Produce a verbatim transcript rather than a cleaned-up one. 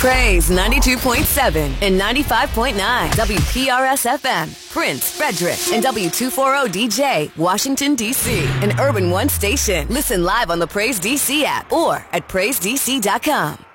Praise ninety-two point seven and ninety-five point nine W P R S F M, Prince, Frederick, and W two forty D J, Washington, D C, an Urban One station. Listen live on the Praise D C app or at praise d c dot com.